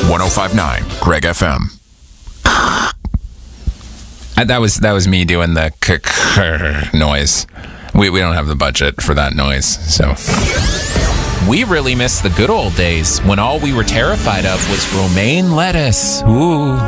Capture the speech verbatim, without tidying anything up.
one oh five point nine Greg F M. Uh, That was that was me doing the k-k noise. We we don't have the budget for that noise, so. We really miss the good old days when all we were terrified of was romaine lettuce. Ooh.